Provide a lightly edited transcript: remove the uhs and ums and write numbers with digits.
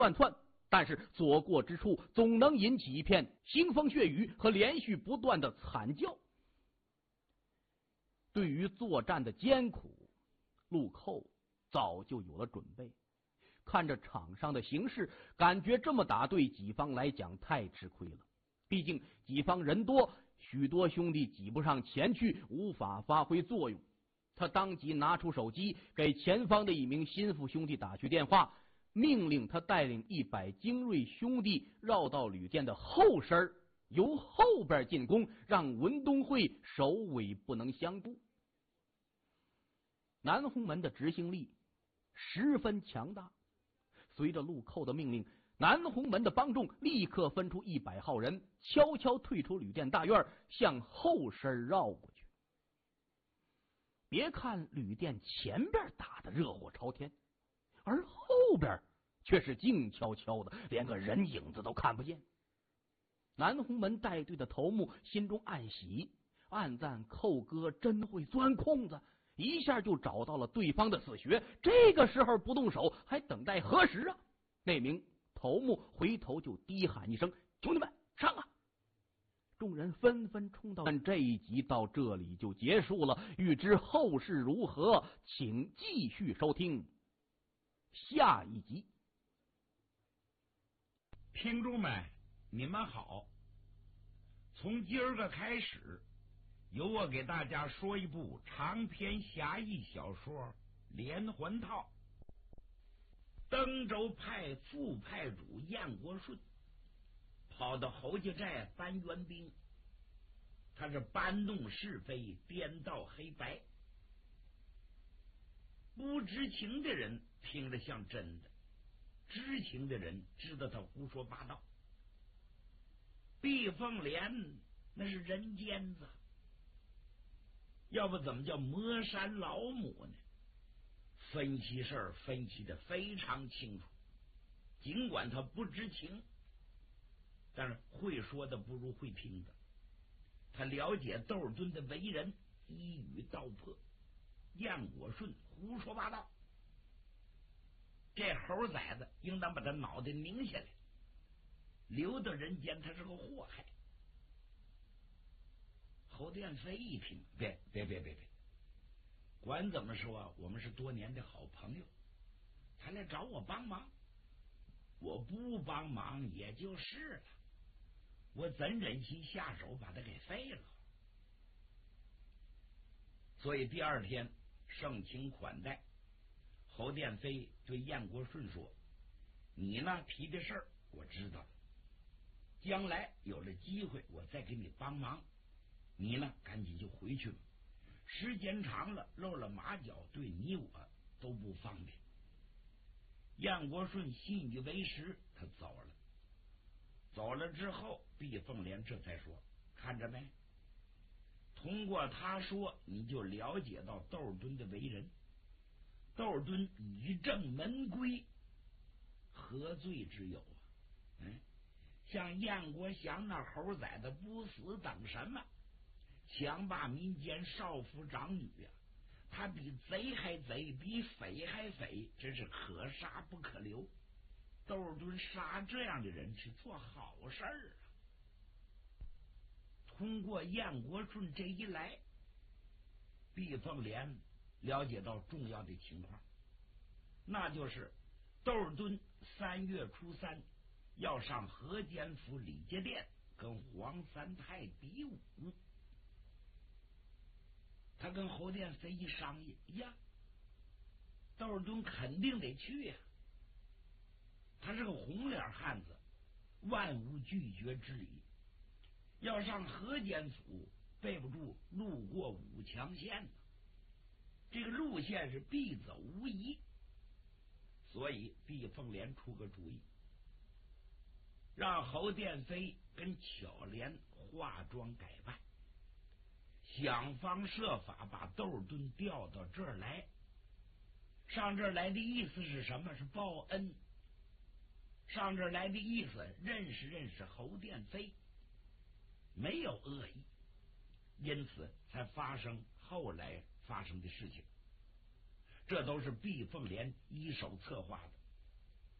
乱窜，但是所过之处总能引起一片腥风血雨和连续不断的惨叫。对于作战的艰苦，陆寇早就有了准备。看着场上的形势，感觉这么打对己方来讲太吃亏了。毕竟己方人多，许多兄弟挤不上前去，无法发挥作用。他当即拿出手机，给前方的一名心腹兄弟打去电话，命令他带领100精锐兄弟绕到旅店的后身，由后边进攻，让文东会首尾不能相顾。南红门的执行力十分强大，随着陆寇的命令，南红门的帮众立刻分出100号人，悄悄退出旅店大院，向后身绕过去。别看旅店前边打得热火朝天，而后边却是静悄悄的，连个人影子都看不见。南红门带队的头目心中暗喜，暗赞寇哥真会钻空子，一下就找到了对方的死穴。这个时候不动手，还等待何时啊？那名头目回头就低喊一声：“兄弟们，上啊！”众人纷纷冲到。这一集到这里就结束了，欲知后事如何，请继续收听下一集。 听众们，你们好！从今儿个开始，由我给大家说一部长篇侠义小说《连环套》。登州派副派主燕国顺跑到侯家寨搬援兵，他是搬弄是非，颠倒黑白。不知情的人听着像真的，知情的人知道他胡说八道。碧凤莲那是人间子，要不怎么叫磨山老母呢？分析事儿分析的非常清楚，尽管他不知情，但是会说的不如会听的。他了解窦尔敦的为人，一语道破。燕国顺胡说八道，这猴崽子应当把他脑袋拧下来，留到人间，他是个祸害。侯殿飞一听，别，管怎么说，我们是多年的好朋友，他来找我帮忙，我不帮忙也就是了，我怎忍心下手把他给废了？所以第二天盛情款待，侯殿飞对燕国顺说：“你呢提的事儿我知道了，将来有了机会我再给你帮忙，你呢赶紧就回去吧。时间长了，露了马脚，对你我都不方便。”燕国顺信以为实，他走了。走了之后，毕凤莲这才说：“看着没？通过他说，你就了解到窦尔敦的为人。窦尔敦以正门规，何罪之有啊？像燕国祥那猴崽子不死等什么？强霸民间少妇长女啊！他比贼还贼，比匪还匪，真是可杀不可留。窦尔敦杀这样的人是做好事儿啊！”通过燕国顺这一来，毕凤莲了解到重要的情况，那就是窦尔敦3月初3要上河间府李家店跟黄三太比武。他跟侯殿飞一商议，呀，窦尔敦肯定得去呀，他是个红脸汉子，万无拒绝之理。要上河间府，备不住路过武强县呢，这个路线是必走无疑。所以毕凤莲出个主意，让侯殿飞跟巧莲化妆改扮，想方设法把窦尔敦调到这儿来。上这儿来的意思是什么？是报恩。上这儿来的意思，认识侯殿飞，没有恶意，因此才发生后来发生的事情。这都是毕凤莲一手策划的。